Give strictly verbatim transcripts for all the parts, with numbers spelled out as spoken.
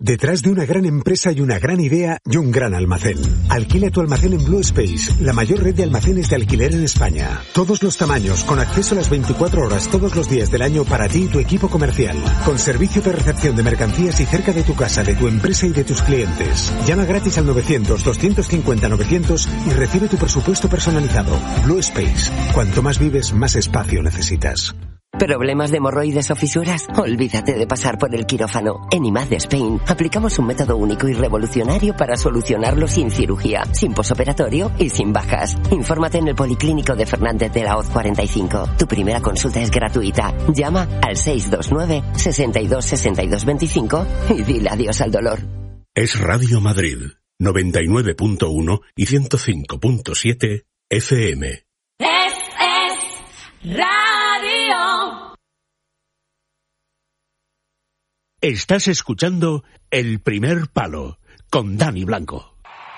Detrás de una gran empresa hay una gran idea y un gran almacén. Alquila tu almacén en Blue Space, la mayor red de almacenes de alquiler en España. Todos los tamaños, con acceso a las veinticuatro horas todos los días del año para ti y tu equipo comercial. Con servicio de recepción de mercancías y cerca de tu casa, de tu empresa y de tus clientes. Llama gratis al novecientos, doscientos cincuenta, novecientos y recibe tu presupuesto personalizado. Blue Space. Cuanto más vives, más espacio necesitas. ¿Problemas de hemorroides o fisuras? Olvídate de pasar por el quirófano. En I M A D Spain aplicamos un método único y revolucionario para solucionarlo sin cirugía, sin posoperatorio y sin bajas. Infórmate en el Policlínico de Fernández de la Hoz cuarenta y cinco. Tu primera consulta es gratuita. Llama al seis dos nueve, sesenta y dos, sesenta y dos veinticinco y dile adiós al dolor. Es Radio Madrid, noventa y nueve punto uno y ciento cinco punto siete F M. Es, es Radio. Estás escuchando El Primer Palo con Dani Blanco.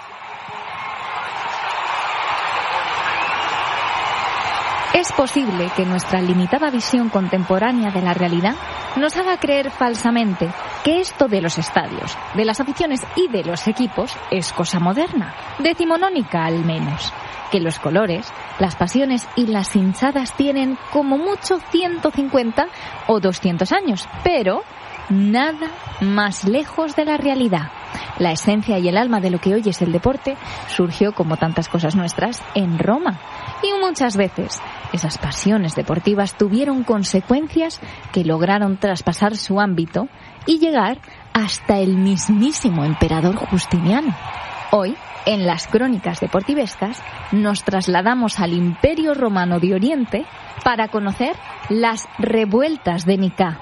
Es posible que nuestra limitada visión contemporánea de la realidad nos haga creer falsamente que esto de los estadios, de las aficiones y de los equipos es cosa moderna, decimonónica al menos. Que los colores, las pasiones y las hinchadas tienen como mucho ciento cincuenta o doscientos años, pero nada más lejos de la realidad. La esencia y el alma de lo que hoy es el deporte surgió, como tantas cosas nuestras, en Roma. Y muchas veces esas pasiones deportivas tuvieron consecuencias que lograron traspasar su ámbito y llegar hasta el mismísimo emperador Justiniano. Hoy, en las crónicas deportivescas, nos trasladamos al Imperio Romano de Oriente para conocer las revueltas de Nicea.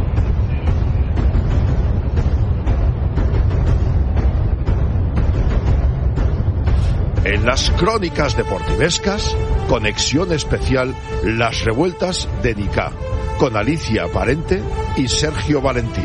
En las crónicas deportivescas, conexión especial Las revueltas de Nicea, con Alicia Parente y Sergio Valentín.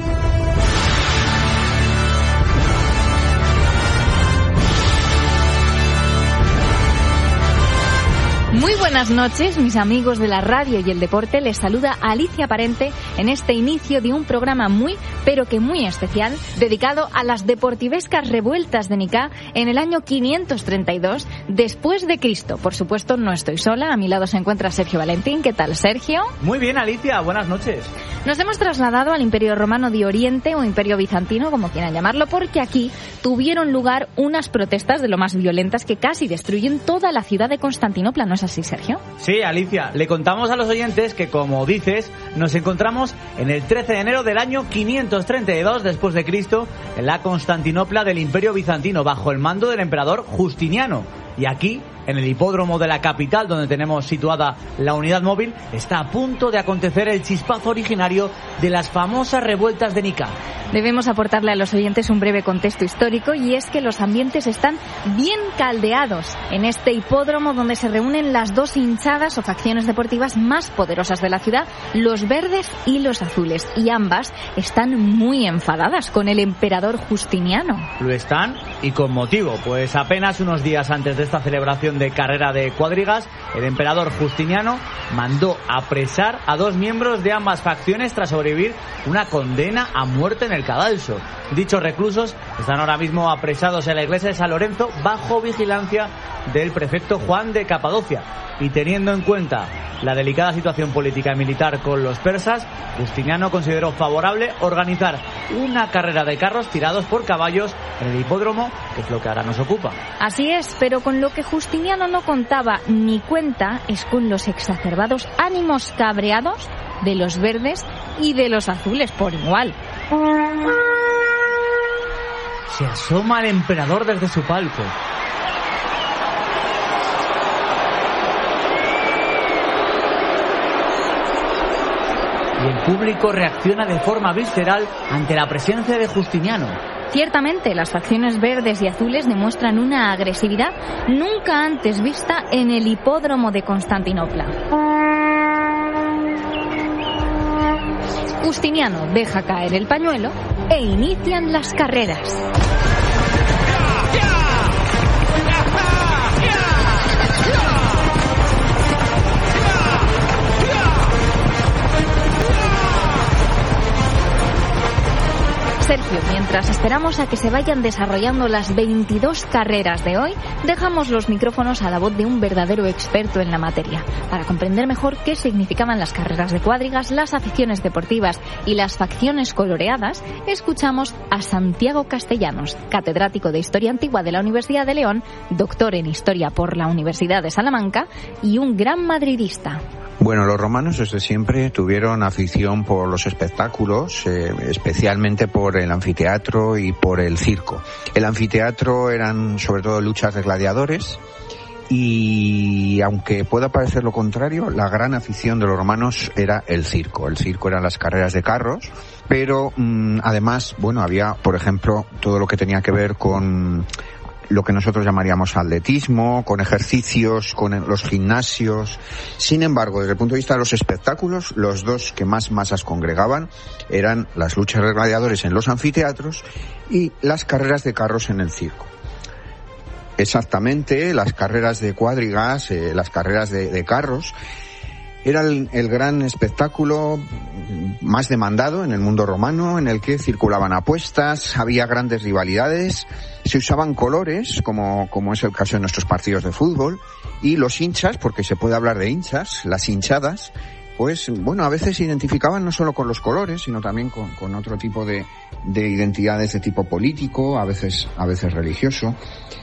Muy buenas noches, mis amigos de la radio y el deporte. Les saluda Alicia Parente en este inicio de un programa muy, pero que muy especial, dedicado a las deportivescas revueltas de Nicea en el año quinientos treinta y dos después de Cristo. Por supuesto, no estoy sola, a mi lado se encuentra Sergio Valentín. ¿Qué tal, Sergio? Muy bien, Alicia, buenas noches. Nos hemos trasladado al Imperio Romano de Oriente o Imperio Bizantino, como quieran llamarlo, porque aquí tuvieron lugar unas protestas de lo más violentas que casi destruyen toda la ciudad de Constantinopla, ¿no es así, Sergio? Sí, Alicia, le contamos a los oyentes que, como dices, nos encontramos en el trece de enero del año quinientos treinta y dos después de Cristo en la Constantinopla del Imperio Bizantino, bajo el mando del emperador Justiniano. Y aquí, en el hipódromo de la capital, donde tenemos situada la unidad móvil, está a punto de acontecer el chispazo originario de las famosas revueltas de Nicea. Debemos aportarle a los oyentes un breve contexto histórico, y es que los ambientes están bien caldeados en este hipódromo donde se reúnen las dos hinchadas o facciones deportivas más poderosas de la ciudad, los verdes y los azules, y ambas están muy enfadadas con el emperador Justiniano. Lo están, y con motivo, pues apenas unos días antes de esta celebración de carrera de cuadrigas, el emperador Justiniano mandó apresar a dos miembros de ambas facciones tras sobrevivir una condena a muerte en el cadalso. Dichos reclusos están ahora mismo apresados en la iglesia de San Lorenzo bajo vigilancia del prefecto Juan de Capadocia. Y teniendo en cuenta la delicada situación política y militar con los persas, Justiniano consideró favorable organizar una carrera de carros tirados por caballos en el hipódromo, que es lo que ahora nos ocupa. Así es, pero con lo que Justiniano no contaba ni cuenta es con los exacerbados ánimos cabreados de los verdes y de los azules por igual. Se asoma el emperador desde su palco. Y el público reacciona de forma visceral ante la presencia de Justiniano. Ciertamente, las facciones verdes y azules demuestran una agresividad nunca antes vista en el hipódromo de Constantinopla. Justiniano deja caer el pañuelo e inician las carreras. Sergio, mientras esperamos a que se vayan desarrollando las veintidós carreras de hoy, dejamos los micrófonos a la voz de un verdadero experto en la materia. Para comprender mejor qué significaban las carreras de cuadrigas, las aficiones deportivas y las facciones coloreadas, escuchamos a Santiago Castellanos, catedrático de Historia Antigua de la Universidad de León, doctor en Historia por la Universidad de Salamanca y un gran madridista. Bueno, los romanos desde siempre tuvieron afición por los espectáculos, eh, especialmente por el anfiteatro y por el circo. El anfiteatro eran sobre todo luchas de gladiadores y, aunque pueda parecer lo contrario, la gran afición de los romanos era el circo. El circo eran las carreras de carros, pero mmm, además, bueno, había, por ejemplo, todo lo que tenía que ver con lo que nosotros llamaríamos atletismo, con ejercicios, con los gimnasios. Sin embargo, desde el punto de vista de los espectáculos, los dos que más masas congregaban eran las luchas de gladiadores en los anfiteatros y las carreras de carros en el circo. Exactamente, las carreras de cuadrigas, eh, las carreras de, de carros, era el, el gran espectáculo más demandado en el mundo romano, en el que circulaban apuestas, había grandes rivalidades, se usaban colores, como, como es el caso de nuestros partidos de fútbol, y los hinchas, porque se puede hablar de hinchas, las hinchadas, pues bueno, a veces se identificaban no solo con los colores, sino también con, con otro tipo de, de identidades de tipo político, a veces, a veces religioso.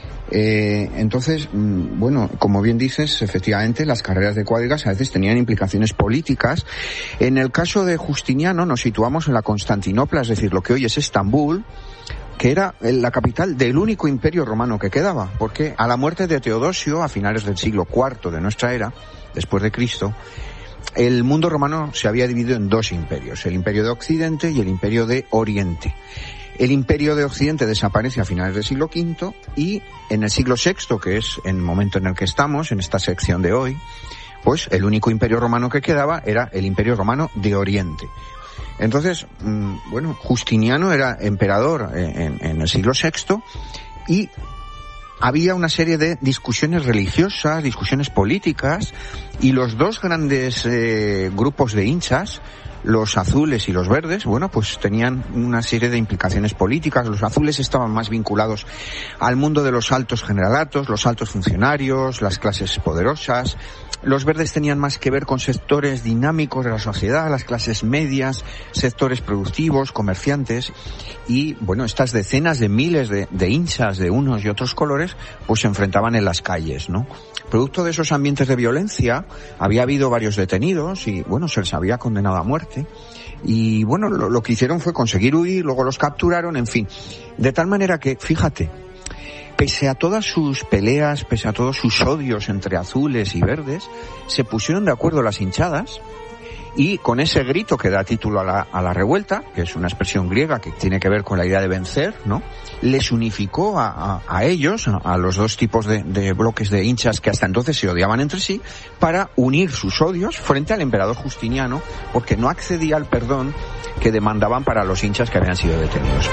Eh, entonces, bueno, como bien dices, efectivamente las carreras de cuadrigas a veces tenían implicaciones políticas. En el caso de Justiniano nos situamos en la Constantinopla, es decir, lo que hoy es Estambul, que era la capital del único imperio romano que quedaba, porque a la muerte de Teodosio, a finales del siglo cuarto de nuestra era, después de Cristo, el mundo romano se había dividido en dos imperios, el imperio de Occidente y el imperio de Oriente. El imperio de Occidente desaparece a finales del siglo quinto y en el siglo sexto, que es el momento en el que estamos, en esta sección de hoy, pues el único imperio romano que quedaba era el imperio romano de Oriente. Entonces, bueno, Justiniano era emperador en, en el siglo sexto y había una serie de discusiones religiosas, discusiones políticas, y los dos grandes eh, grupos de hinchas, los azules y los verdes, bueno, pues tenían una serie de implicaciones políticas. Los azules estaban más vinculados al mundo de los altos generalatos, los altos funcionarios, las clases poderosas. Los verdes tenían más que ver con sectores dinámicos de la sociedad, las clases medias, sectores productivos, comerciantes. Y, bueno, estas decenas de miles de, de hinchas de unos y otros colores, pues se enfrentaban en las calles, ¿no? Producto de esos ambientes de violencia, había habido varios detenidos y, bueno, se les había condenado a muerte. Y, bueno, lo, lo que hicieron fue conseguir huir, luego los capturaron, en fin. De tal manera que, fíjate, pese a todas sus peleas, pese a todos sus odios entre azules y verdes, se pusieron de acuerdo las hinchadas y con ese grito que da título a la, a la revuelta, que es una expresión griega que tiene que ver con la idea de vencer, ¿no? Les unificó a, a, a ellos, a, a los dos tipos de, de bloques de hinchas que hasta entonces se odiaban entre sí, para unir sus odios frente al emperador Justiniano, porque no accedía al perdón que demandaban para los hinchas que habían sido detenidos.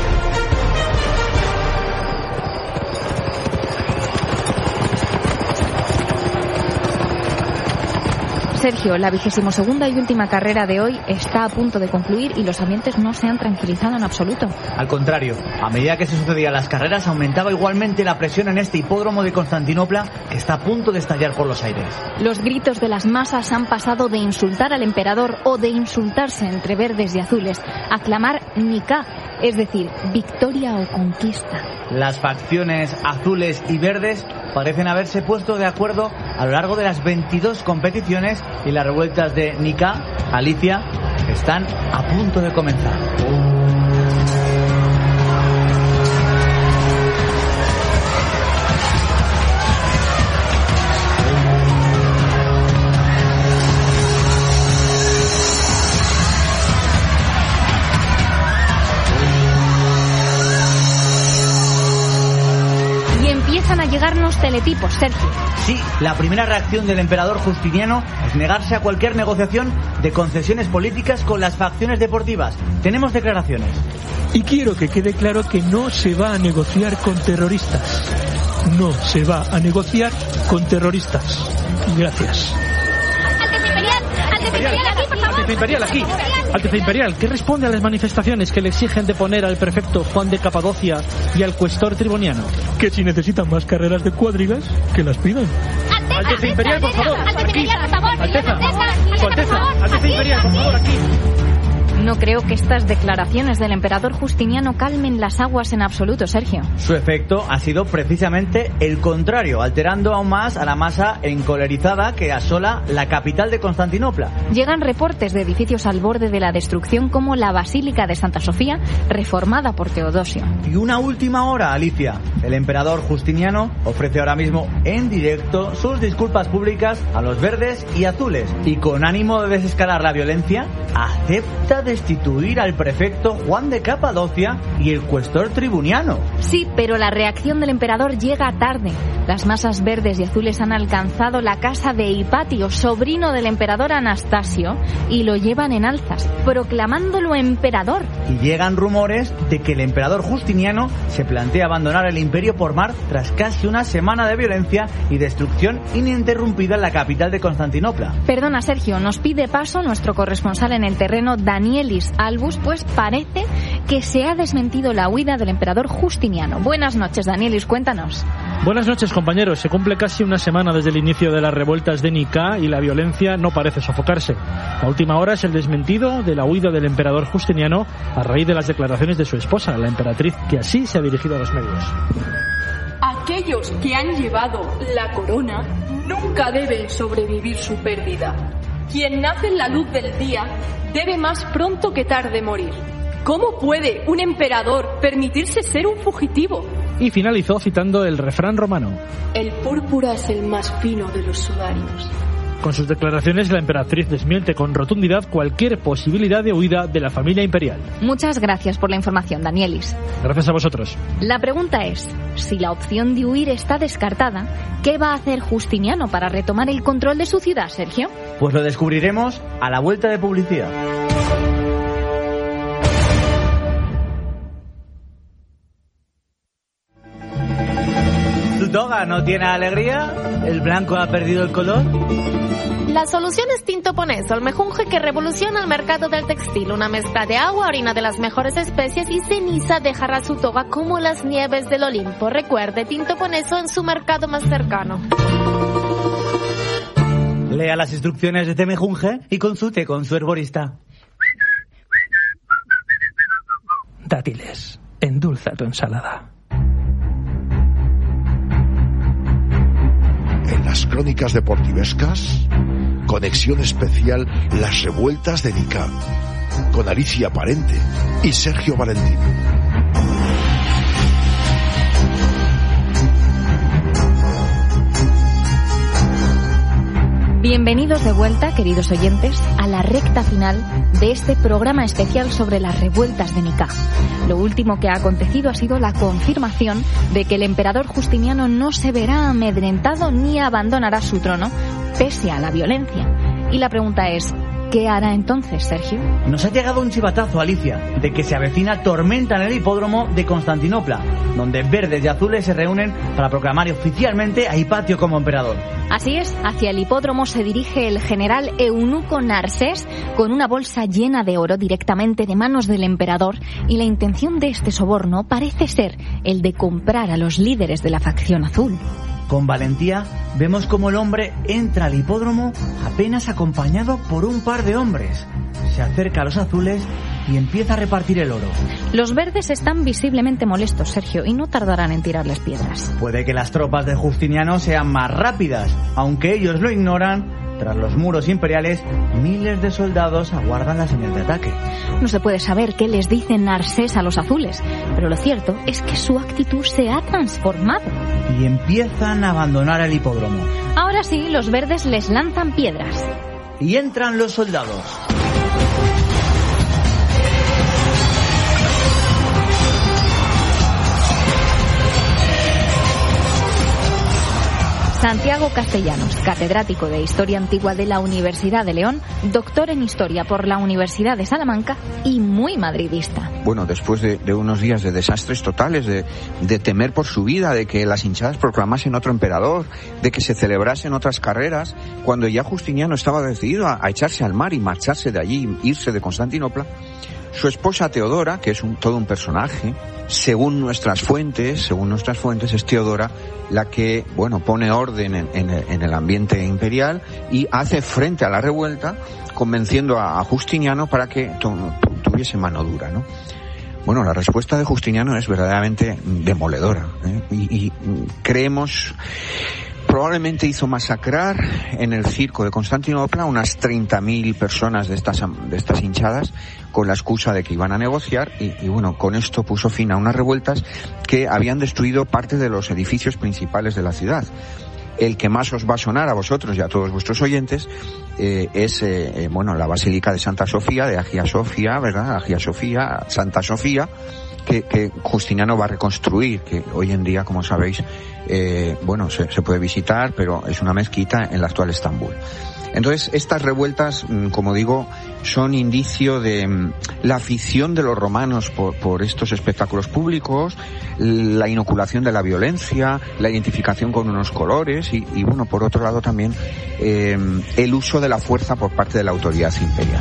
Sergio, la vigésimo segunda y última carrera de hoy está a punto de concluir y los ambientes no se han tranquilizado en absoluto. Al contrario, a medida que se sucedían las carreras aumentaba igualmente la presión en este hipódromo de Constantinopla que está a punto de estallar por los aires. Los gritos de las masas han pasado de insultar al emperador o de insultarse entre verdes y azules a clamar Nika, es decir, victoria o conquista. Las facciones azules y verdes parecen haberse puesto de acuerdo a lo largo de las veintidós competiciones y las revueltas de Nika, Alicia, están a punto de comenzar. Empiezan a llegarnos teletipos, Sergio. Sí, la primera reacción del emperador Justiniano es negarse a cualquier negociación de concesiones políticas con las facciones deportivas. Tenemos declaraciones. Y quiero que quede claro que no se va a negociar con terroristas. No se va a negociar con terroristas. Gracias. Alteza Imperial, Alteza Imperial, Alteza Imperial, aquí. Alteza Imperial, ¿qué responde a las manifestaciones que le exigen deponer al prefecto Juan de Capadocia y al cuestor tribuniano? Que si necesitan más carreras de cuadrigas, que las pidan. Alteza Imperial, por favor, aquí. Alteza, Su Alteza, Alteza Imperial, por favor, aquí. No creo que estas declaraciones del emperador Justiniano calmen las aguas en absoluto, Sergio. Su efecto ha sido precisamente el contrario, alterando aún más a la masa encolerizada que asola la capital de Constantinopla. Llegan reportes de edificios al borde de la destrucción como la Basílica de Santa Sofía, reformada por Teodosio. Y una última hora, Alicia. El emperador Justiniano ofrece ahora mismo en directo sus disculpas públicas a los verdes y azules. Y con ánimo de desescalar la violencia, acepta destituir al prefecto Juan de Capadocia y el cuestor tribuniano. Sí, pero la reacción del emperador llega tarde. Las masas verdes y azules han alcanzado la casa de Hipatio, sobrino del emperador Anastasio, y lo llevan en alzas, proclamándolo emperador. Y llegan rumores de que el emperador Justiniano se plantea abandonar el imperio por mar tras casi una semana de violencia y destrucción ininterrumpida en la capital de Constantinopla. Perdona, Sergio, nos pide paso nuestro corresponsal en el terreno, Danielis Albus, pues parece que se ha desmentido la huida del emperador Justiniano. Buenas noches, Danielis, cuéntanos. Buenas noches, compañeros. Se cumple casi una semana desde el inicio de las revueltas de Nicá y la violencia no parece sofocarse. La última hora es el desmentido de la huida del emperador Justiniano a raíz de las declaraciones de su esposa, la emperatriz, que así se ha dirigido a los medios. Aquellos que han llevado la corona nunca deben sobrevivir su pérdida. Quien nace en la luz del día debe más pronto que tarde morir. ¿Cómo puede un emperador permitirse ser un fugitivo? Y finalizó citando el refrán romano: el púrpura es el más fino de los sudarios. Con sus declaraciones, la emperatriz desmiente con rotundidad cualquier posibilidad de huida de la familia imperial. Muchas gracias por la información, Danielis. Gracias a vosotros. La pregunta es, si la opción de huir está descartada, ¿qué va a hacer Justiniano para retomar el control de su ciudad, Sergio? Pues lo descubriremos a la vuelta de publicidad. ¿Tu toga no tiene alegría? ¿El blanco ha perdido el color? La solución es Tinto Poneso, el mejunje que revoluciona el mercado del textil. Una mezcla de agua, harina de las mejores especies y ceniza dejará su toga como las nieves del Olimpo. Recuerde, Tinto Poneso en su mercado más cercano. Lea las instrucciones de este mejunje y consulte con su herborista. Dátiles, endulza tu ensalada. En las crónicas deportivescas, conexión especial Las revueltas de Nicá, con Alicia Parente y Sergio Valentín. Bienvenidos de vuelta, queridos oyentes, a la recta final de este programa especial sobre las revueltas de Nicá. Lo último que ha acontecido ha sido la confirmación de que el emperador Justiniano no se verá amedrentado ni abandonará su trono, pese a la violencia. Y la pregunta es, ¿qué hará entonces, Sergio? Nos ha llegado un chivatazo, Alicia, de que se avecina tormenta en el hipódromo de Constantinopla, donde verdes y azules se reúnen para proclamar oficialmente a Hipatio como emperador. Así es, hacia el hipódromo se dirige el general eunuco Narsés con una bolsa llena de oro directamente de manos del emperador, y la intención de este soborno parece ser el de comprar a los líderes de la facción azul. Con valentía vemos cómo el hombre entra al hipódromo apenas acompañado por un par de hombres. Se acerca a los azules y empieza a repartir el oro. Los verdes están visiblemente molestos, Sergio, y no tardarán en tirarles piedras. Puede que las tropas de Justiniano sean más rápidas, aunque ellos lo ignoran. Tras los muros imperiales, miles de soldados aguardan la señal de ataque. No se puede saber qué les dice Narsés a los azules, pero lo cierto es que su actitud se ha transformado. Y empiezan a abandonar el hipódromo. Ahora sí, los verdes les lanzan piedras. Y entran los soldados. Santiago Castellanos, catedrático de Historia Antigua de la Universidad de León, doctor en Historia por la Universidad de Salamanca y muy madridista. Bueno, después de, de unos días de desastres totales, de, de temer por su vida, de que las hinchadas proclamasen otro emperador, de que se celebrasen otras carreras, cuando ya Justiniano estaba decidido a, a echarse al mar y marcharse de allí, irse de Constantinopla, su esposa Teodora, que es un, todo un personaje, según nuestras fuentes, según nuestras fuentes, es Teodora la que, bueno, pone orden en, en, en el ambiente imperial y hace frente a la revuelta, convenciendo a, a Justiniano para que to, tuviese mano dura, ¿no? Bueno, la respuesta de Justiniano es verdaderamente demoledora, ¿eh? y, y creemos... Probablemente hizo masacrar en el circo de Constantinopla unas treinta mil personas de estas, de estas hinchadas con la excusa de que iban a negociar y, y bueno, con esto puso fin a unas revueltas que habían destruido parte de los edificios principales de la ciudad. El que más os va a sonar a vosotros y a todos vuestros oyentes eh, es, eh, eh, bueno, la Basílica de Santa Sofía, de Hagia Sofía, ¿verdad? Hagia Sofía, Santa Sofía, que, que Justiniano va a reconstruir, que hoy en día, como sabéis, eh, bueno, se, se puede visitar, pero es una mezquita en la actual Estambul. Entonces, estas revueltas, como digo, son indicio de la afición de los romanos por, por estos espectáculos públicos, la inoculación de la violencia, la identificación con unos colores y, y bueno, por otro lado también, eh, el uso de la fuerza por parte de la autoridad imperial.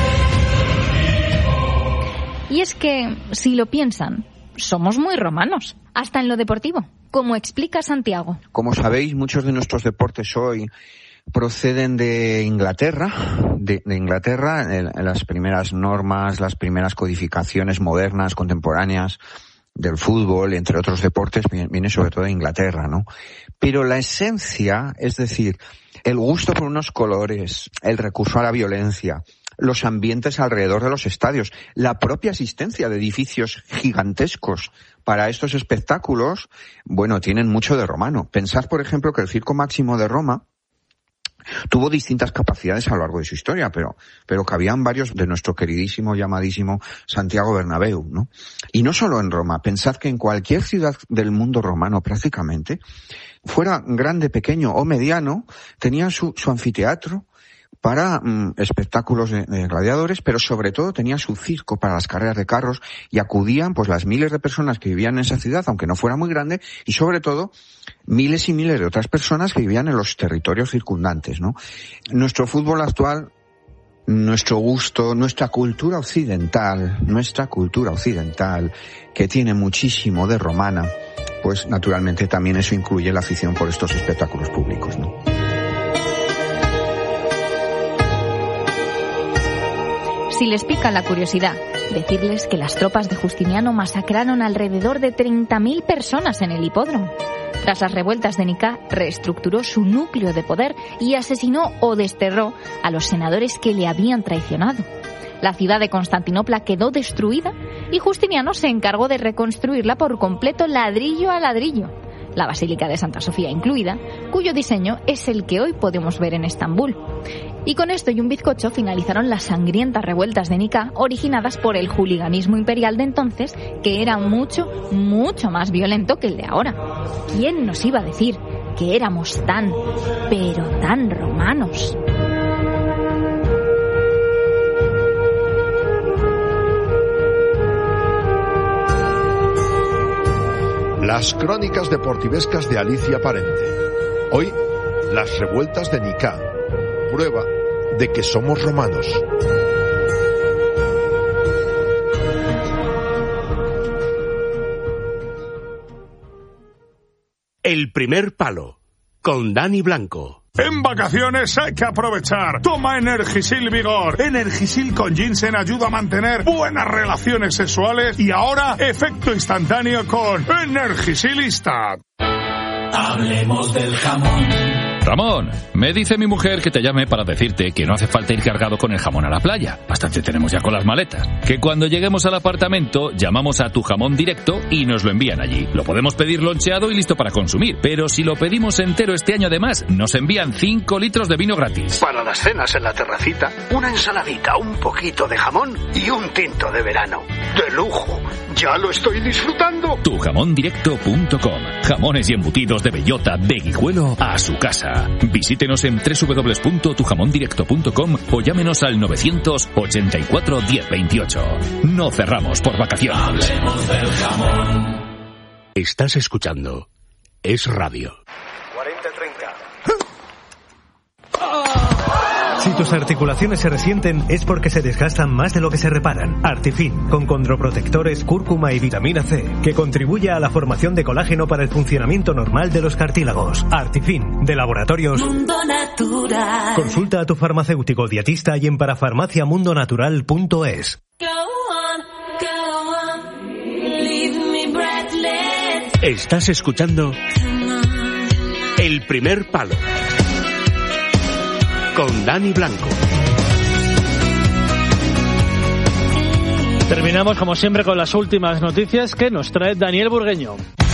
Y es que, si lo piensan, somos muy romanos, hasta en lo deportivo, como explica Santiago. Como sabéis, muchos de nuestros deportes hoy proceden de Inglaterra, de, de Inglaterra, en, en las primeras normas, las primeras codificaciones modernas, contemporáneas del fútbol, entre otros deportes, viene, viene sobre todo de Inglaterra, ¿no? Pero la esencia, es decir, el gusto por unos colores, el recurso a la violencia, los ambientes alrededor de los estadios, la propia existencia de edificios gigantescos para estos espectáculos, bueno, tienen mucho de romano. Pensad, por ejemplo, que el Circo Máximo de Roma tuvo distintas capacidades a lo largo de su historia, pero, pero cabían varios de nuestro queridísimo, llamadísimo Santiago Bernabéu, ¿no? Y no solo en Roma, pensad que en cualquier ciudad del mundo romano prácticamente, fuera grande, pequeño o mediano, tenía su, su anfiteatro para mm, espectáculos de, de gladiadores, pero sobre todo tenía su circo para las carreras de carros y acudían pues las miles de personas que vivían en esa ciudad, aunque no fuera muy grande, y sobre todo miles y miles de otras personas que vivían en los territorios circundantes, ¿no? Nuestro fútbol actual, nuestro gusto, nuestra cultura occidental, nuestra cultura occidental, que tiene muchísimo de romana, pues naturalmente también eso incluye la afición por estos espectáculos públicos, ¿no? Si les pica la curiosidad, decirles que las tropas de Justiniano masacraron alrededor de treinta mil personas en el hipódromo. Tras las revueltas de Nicea, reestructuró su núcleo de poder y asesinó o desterró a los senadores que le habían traicionado. La ciudad de Constantinopla quedó destruida y Justiniano se encargó de reconstruirla por completo ladrillo a ladrillo, la Basílica de Santa Sofía incluida, cuyo diseño es el que hoy podemos ver en Estambul. Y con esto y un bizcocho finalizaron las sangrientas revueltas de Nicea originadas por el juliganismo imperial de entonces, que era mucho, mucho más violento que el de ahora. ¿Quién nos iba a decir que éramos tan, pero tan romanos? Las crónicas deportivescas de Alicia Parente. Hoy, las revueltas de Nicea. Prueba de que somos romanos. El primer palo, con Dani Blanco. En vacaciones hay que aprovechar. Toma Energisil Vigor. Energisil con ginseng ayuda a mantener buenas relaciones sexuales y ahora efecto instantáneo con Energisilista. Hablemos del jamón. Ramón, me dice mi mujer que te llame para decirte que no hace falta ir cargado con el jamón a la playa. Bastante tenemos ya con las maletas. Que cuando lleguemos al apartamento, llamamos a Tu Jamón Directo y nos lo envían allí. Lo podemos pedir loncheado y listo para consumir. Pero si lo pedimos entero este año además, nos envían cinco litros de vino gratis. Para las cenas en la terracita, una ensaladita, un poquito de jamón y un tinto de verano. ¡De lujo! ¡Ya lo estoy disfrutando! tu jamón directo punto com. Jamones y embutidos de bellota de Guijuelo a su casa. Visítenos en doble u doble u doble u punto tu jamón directo punto com o llámenos al novecientos ochenta y cuatro diez veintiocho. No cerramos por vacaciones. Hablemos del jamón. Estás escuchando Es Radio. cuarenta treinta. Si tus articulaciones se resienten es porque se desgastan más de lo que se reparan. Artifin, con condroprotectores, cúrcuma y vitamina C, que contribuye a la formación de colágeno para el funcionamiento normal de los cartílagos. Artifin, de Laboratorios Mundo Natural. Consulta a tu farmacéutico dietista y en parafarmacia mundo natural punto es. Estás escuchando El Primer Palo con Dani Blanco. Terminamos como siempre con las últimas noticias que nos trae Daniel Burgueño.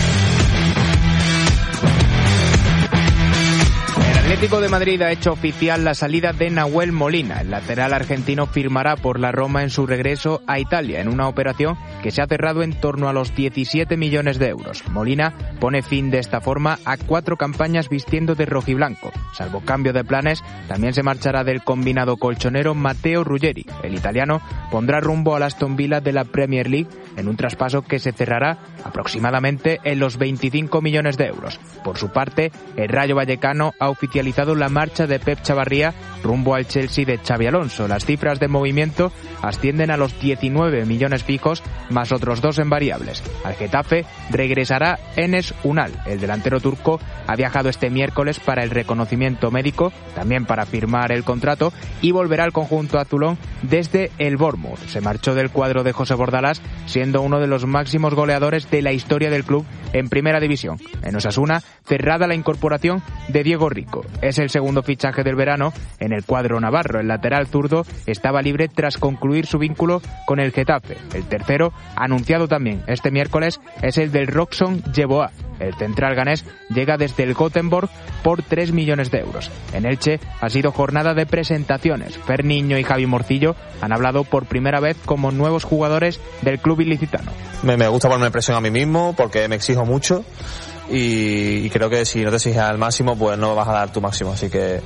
El Atlético de Madrid ha hecho oficial la salida de Nahuel Molina. El lateral argentino firmará por la Roma en su regreso a Italia, en una operación que se ha cerrado en torno a los diecisiete millones de euros. Molina pone fin de esta forma a cuatro campañas vistiendo de rojiblanco. Salvo cambio de planes, también se marchará del combinado colchonero Matteo Ruggeri. El italiano pondrá rumbo al Aston Villa de la Premier League en un traspaso que se cerrará aproximadamente en los veinticinco millones de euros. Por su parte, el Rayo Vallecano ha oficializado la marcha de Pep Chavarría rumbo al Chelsea de Xabi Alonso. Las cifras de movimiento ascienden a los diecinueve millones fijos más otros dos en variables. Al Getafe regresará Enes Unal. El delantero turco ha viajado este miércoles para el reconocimiento médico, también para firmar el contrato, y volverá al conjunto azulón desde el Bournemouth. Se marchó del cuadro de José Bordalás, siendo uno de los máximos goleadores de la historia del club en primera división. En Osasuna, cerrada la incorporación de Diego Rico. Es el segundo fichaje del verano en el cuadro navarro. El lateral zurdo estaba libre tras concluir su vínculo con el Getafe. El tercero, anunciado también este miércoles, es el del Roxon Yeboah. El central ganés llega desde el Gothenburg por tres millones de euros. En Elche ha sido jornada de presentaciones. Fer Niño y Javi Morcillo han hablado por primera vez como nuevos jugadores del club ilicitano. Me, me gusta ponerme presión a mí mismo porque me exijo mucho y, y creo que si no te exiges al máximo pues no vas a dar tu máximo. Así que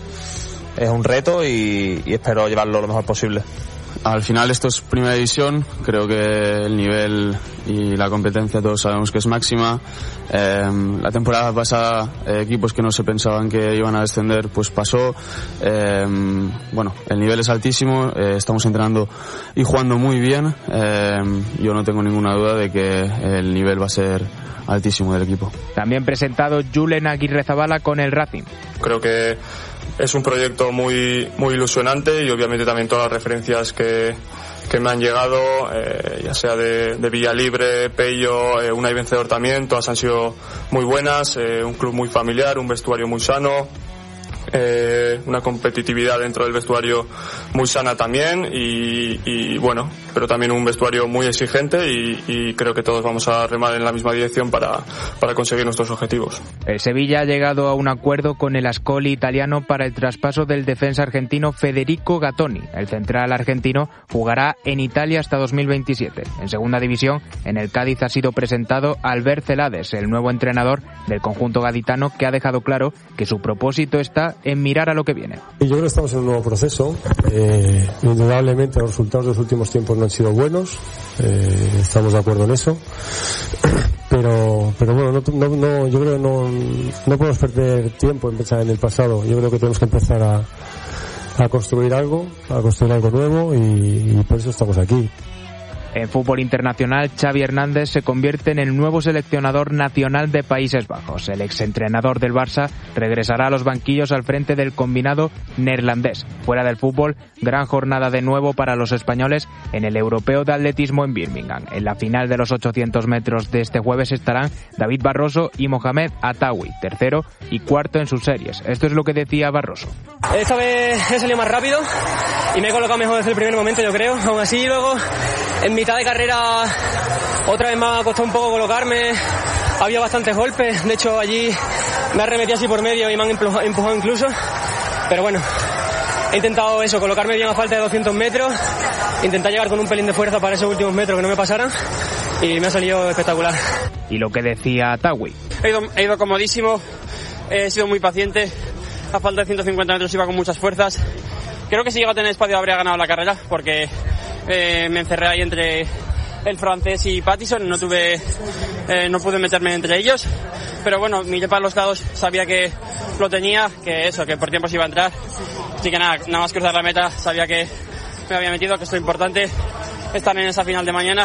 es un reto y, y espero llevarlo lo mejor posible. Al final esto es primera división, creo que el nivel y la competencia todos sabemos que es máxima. Eh, la temporada pasada eh, equipos que no se pensaban que iban a descender pues pasó. Eh, bueno, el nivel es altísimo, eh, estamos entrenando y jugando muy bien. Eh, yo no tengo ninguna duda de que el nivel va a ser altísimo del equipo. También presentado Julen Aguirrezabala con el Racing. Creo que es un proyecto muy muy ilusionante y obviamente también todas las referencias que, que me han llegado, eh, ya sea de, de Villalibre, Pello, eh, Unai Vencedor también, todas han sido muy buenas, eh, un club muy familiar, un vestuario muy sano, eh, una competitividad dentro del vestuario muy sana también y, y bueno, pero también un vestuario muy exigente y, y creo que todos vamos a remar en la misma dirección para, para conseguir nuestros objetivos. El Sevilla ha llegado a un acuerdo con el Ascoli italiano para el traspaso del defensa argentino Federico Gattoni. El central argentino jugará en Italia hasta dos mil veintisiete. En segunda división, en el Cádiz ha sido presentado Albert Celades, el nuevo entrenador del conjunto gaditano, que ha dejado claro que su propósito está en mirar a lo que viene. Yo creo que estamos en un nuevo proceso. Eh, indudablemente los resultados de los últimos tiempos no han sido buenos. Eh, estamos de acuerdo en eso. Pero, pero bueno, no, no, no, yo creo que no, no podemos perder tiempo en pensar en el pasado. Yo creo que tenemos que empezar a, a construir algo, a construir algo nuevo y, y por eso estamos aquí. En fútbol internacional, Xavi Hernández se convierte en el nuevo seleccionador nacional de Países Bajos. El exentrenador del Barça regresará a los banquillos al frente del combinado neerlandés. Fuera del fútbol, gran jornada de nuevo para los españoles en el Europeo de Atletismo en Birmingham. En la final de los ochocientos metros de este jueves estarán David Barroso y Mohamed Atawi, tercero y cuarto en sus series. Esto es lo que decía Barroso. Esta vez he salido más rápido y me he colocado mejor desde el primer momento, yo creo. Aún así, luego, en mitad de carrera, otra vez me ha costado un poco colocarme. Había bastantes golpes. De hecho, allí me arremetí así por medio y me han empujado incluso. Pero bueno, he intentado eso, colocarme bien a falta de doscientos metros. Intentar llegar con un pelín de fuerza para esos últimos metros que no me pasaran. Y me ha salido espectacular. Y lo que decía Atawi. He ido, he ido comodísimo. He sido muy paciente. A falta de ciento cincuenta metros iba con muchas fuerzas. Creo que si llego a tener espacio habría ganado la carrera, porque eh, me encerré ahí entre el francés y Pattison, no tuve, eh, no pude meterme entre ellos, pero bueno, miré para los lados, sabía que lo tenía, que eso, que por tiempo se iba a entrar, así que nada, nada más cruzar la meta, sabía que me había metido, que esto es importante, estar en esa final de mañana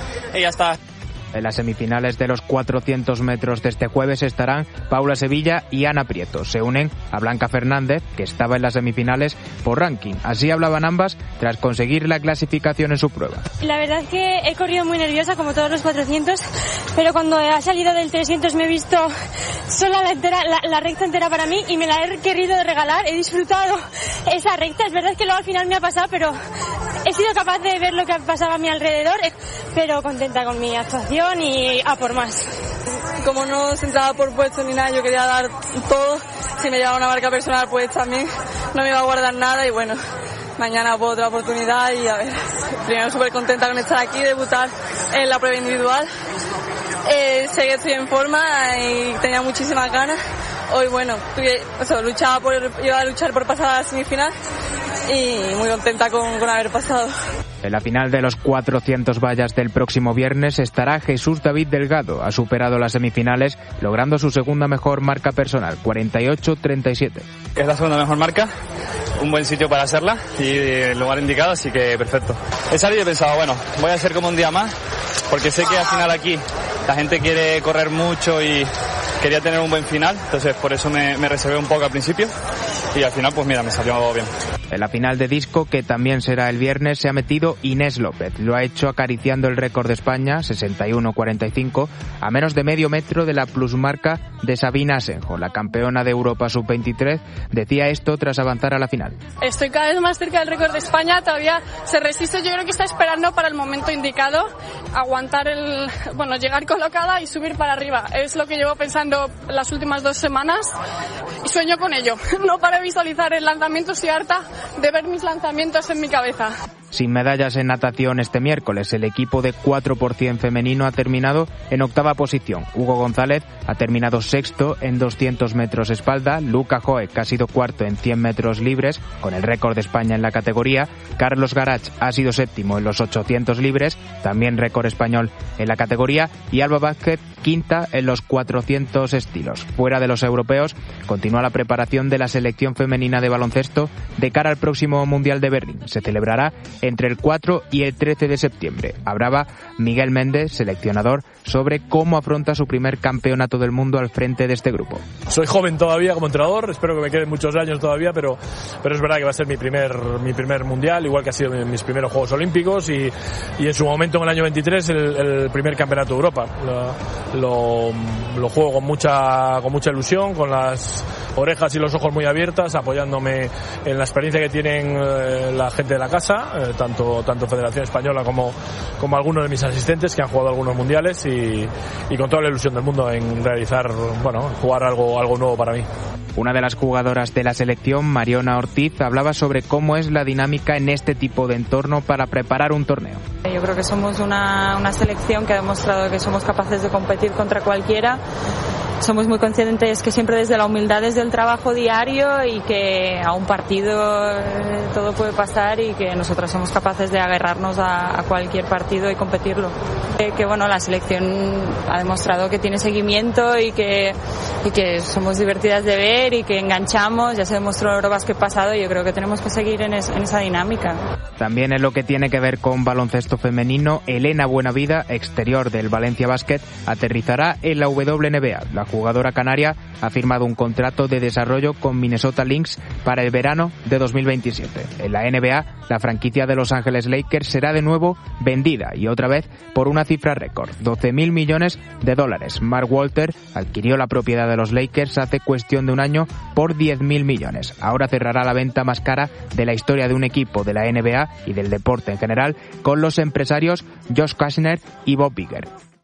y ya está. En las semifinales de los cuatrocientos metros de este jueves estarán Paula Sevilla y Ana Prieto. Se unen a Blanca Fernández, que estaba en las semifinales por ranking. Así hablaban ambas tras conseguir la clasificación en su prueba. La verdad es que he corrido muy nerviosa, como todos los cuatrocientos, pero cuando he salido del trescientos me he visto sola la, entera, la, la recta entera para mí y me la he querido regalar. He disfrutado esa recta. Es verdad que luego al final me ha pasado, pero he sido capaz de ver lo que pasaba a mi alrededor, pero contenta con mi actuación y a por más. Como no se entraba por puesto ni nada, yo quería dar todo. Si me llevaba una marca personal, pues también no me iba a guardar nada y bueno, mañana por otra oportunidad y a ver, primero súper contenta con estar aquí, debutar en la prueba individual. Eh, sé que estoy en forma y tenía muchísimas ganas. Hoy bueno, tuve, o sea, luchaba por, iba a luchar por pasar a la semifinal y muy contenta con, con haber pasado. En la final de los cuatrocientos vallas del próximo viernes estará Jesús David Delgado. Ha superado las semifinales, logrando su segunda mejor marca personal, cuarenta y ocho treinta y siete. Es la segunda mejor marca, un buen sitio para hacerla y el lugar indicado, así que perfecto. He salido y he pensado, bueno, voy a hacer como un día más, porque sé que al final aquí la gente quiere correr mucho y quería tener un buen final, entonces por eso me, me reservé un poco al principio y al final pues mira, me salió bien. En la final de disco, que también será el viernes, se ha metido Inés López. Lo ha hecho acariciando el récord de España, sesenta y uno cuarenta y cinco, a menos de medio metro de la plusmarca de Sabina Asenjo. La campeona de Europa sub veintitrés decía esto tras avanzar a la final. Estoy cada vez más cerca del récord de España, todavía se resiste, yo creo que está esperando para el momento indicado, aguantar el, bueno, llegar colocada y subir para arriba. Es lo que llevo pensando las últimas dos semanas y sueño con ello. No para visualizar el lanzamiento, estoy harta de ver mis lanzamientos en mi cabeza. Sin medallas en natación este miércoles, el equipo de cuatro por ciento femenino ha terminado en octava posición. Hugo González ha terminado sexto en doscientos metros espalda, Luca Joek ha sido cuarto en cien metros libres, con el récord de España en la categoría, Carlos Garach ha sido séptimo en los ochocientos libres, también récord español en la categoría, y Alba Vázquez quinta en los cuatrocientos estilos. Fuera de los europeos, continúa la preparación de la selección femenina de baloncesto de cara al próximo Mundial de Berlín. Se celebrará entre el cuatro y el trece de septiembre. Hablaba Miguel Méndez, seleccionador, sobre cómo afronta su primer campeonato del mundo al frente de este grupo. Soy joven todavía como entrenador, espero que me queden muchos años todavía, pero, pero es verdad que va a ser mi primer, mi primer mundial, igual que ha sido mis primeros Juegos Olímpicos y, y en su momento en el año veintitrés el, el primer campeonato de Europa. Lo, lo, lo juego con mucha, con mucha ilusión, con las orejas y los ojos muy abiertas, apoyándome en la experiencia que tienen eh, la gente de la casa, eh, tanto, tanto Federación Española como, como algunos de mis asistentes que han jugado algunos mundiales y, y con toda la ilusión del mundo en realizar, bueno, jugar algo, algo nuevo para mí. Una de las jugadoras de la selección, Mariona Ortiz, hablaba sobre cómo es la dinámica en este tipo de entorno para preparar un torneo. Yo creo que somos una, una selección que ha demostrado que somos capaces de competir contra cualquiera. Somos muy conscientes que siempre desde la humildad, desde el trabajo diario y que a un partido eh, todo puede pasar y que nosotros somos capaces de agarrarnos a, a cualquier partido y competirlo. Que, que bueno, la selección ha demostrado que tiene seguimiento y que, y que somos divertidas de ver y que enganchamos. Ya se demostró en el Eurobasket pasado y yo creo que tenemos que seguir en, es, en esa dinámica. También en lo que tiene que ver con baloncesto femenino, Elena Buenavida, exterior del Valencia Basket, aterrizará en la W N B A. La jugadora canaria ha firmado un contrato de desarrollo con Minnesota Lynx para el verano de dos mil veintisiete. En la N B A, la franquicia de Los Ángeles Lakers será de nuevo vendida y otra vez por una cifra récord, doce mil millones de dólares. Mark Walter adquirió la propiedad de los Lakers hace cuestión de un año por diez mil millones. Ahora cerrará la venta más cara de la historia de un equipo de la N B A y del deporte en general con los empresarios Josh Kastner y Bob Iger.